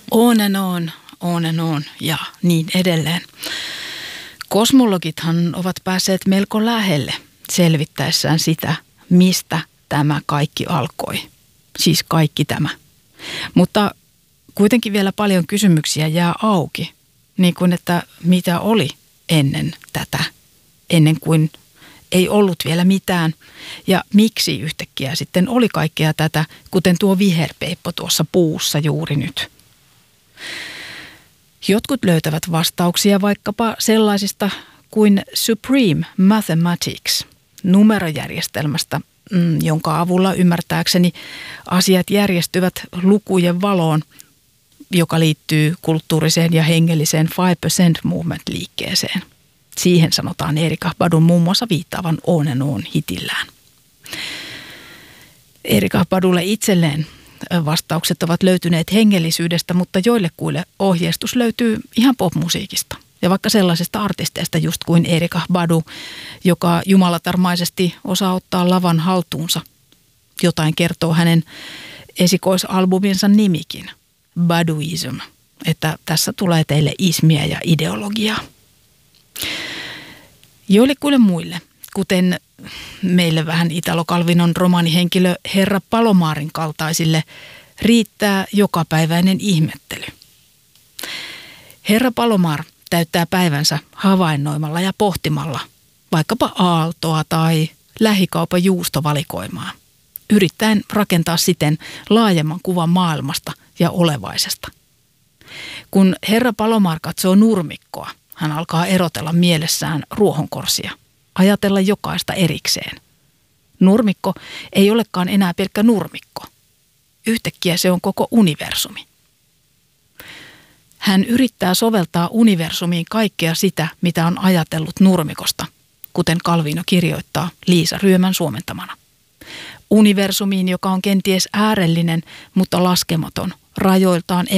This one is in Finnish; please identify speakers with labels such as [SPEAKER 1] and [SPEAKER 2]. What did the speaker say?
[SPEAKER 1] On and on ja niin edelleen. Kosmologithan ovat päässeet melko lähelle selvittäessään sitä, mistä tämä kaikki alkoi. Siis kaikki tämä. Mutta kuitenkin vielä paljon kysymyksiä jää auki, niin kuin että mitä oli ennen tätä, ennen kuin ei ollut vielä mitään ja miksi yhtäkkiä sitten oli kaikkea tätä, kuten tuo viherpeippo tuossa puussa juuri nyt. Jotkut löytävät vastauksia vaikkapa sellaisista kuin Supreme Mathematics, numerojärjestelmästä, jonka avulla ymmärtääkseni asiat järjestyvät lukujen valoon, joka liittyy kulttuuriseen ja hengelliseen 5% movement-liikkeeseen. Siihen sanotaan Erika Badun muun muassa viittaavan On and On hitillään. Erika Badulle itselleen vastaukset ovat löytyneet hengellisyydestä, mutta joillekuille ohjeistus löytyy ihan popmusiikista. Ja vaikka sellaisesta artisteista just kuin Erika Badu, joka jumalatarmaisesti osaa ottaa lavan haltuunsa. Jotain kertoo hänen esikoisalbuminsa nimikin, Baduism, että tässä tulee teille ismiä ja ideologiaa. Joillekuille muille, kuten meille vähän Italo Calvinon romaanihenkilö Herra Palomaarin kaltaisille, riittää jokapäiväinen ihmettely. Herra Palomar täyttää päivänsä havainnoimalla ja pohtimalla vaikkapa aaltoa tai lähikaupan juustovalikoimaa, yrittäen rakentaa siten laajemman kuvan maailmasta ja olevaisesta. Kun Herra Palomar katsoo nurmikkoa, hän alkaa erotella mielessään ruohonkorsia, ajatella jokaista erikseen. Nurmikko ei olekaan enää pelkkä nurmikko. Yhtäkkiä se on koko universumi. Hän yrittää soveltaa universumiin kaikkea sitä, mitä on ajatellut nurmikosta, kuten Calvino kirjoittaa Liisa Ryömän suomentamana. Universumiin, joka on kenties äärellinen, mutta laskematon, rajoiltaan